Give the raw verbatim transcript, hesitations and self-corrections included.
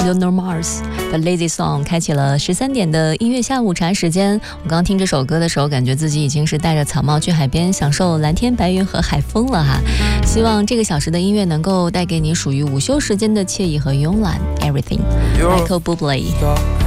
Bruno Mars 的 Lazy Song 开启了十三点的音乐下午茶时间。我刚听这首歌的时候，感觉自己已经是戴着草帽去海边享受蓝天白云和海风了哈。希望这个小时的音乐能够带给你属于午休时间的惬意和慵懒。Everything Michael Bublé